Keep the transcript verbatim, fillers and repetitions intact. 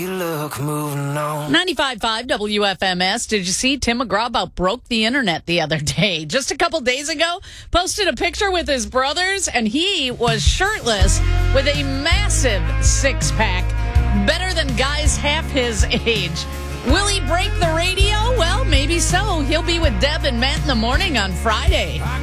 Look, moving on. ninety-five point five W F M S. Did you see Tim McGraw about broke the internet the other day? Just a couple days ago, posted a picture with his brothers, and he was shirtless with a massive six-pack, better than guys half his age. Will he break the radio? Well, maybe so. He'll be with Deb and Matt in the morning on Friday.